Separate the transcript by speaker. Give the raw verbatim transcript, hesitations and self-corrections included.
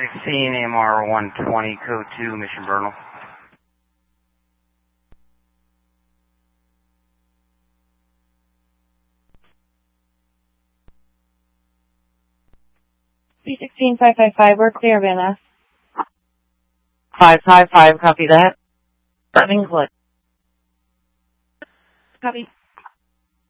Speaker 1: sixteen M R one twenty, code two, Mission Bernal.
Speaker 2: B sixteen five five five, we're clear, Van Ness.
Speaker 3: five five five, copy that. Running click.
Speaker 2: Copy.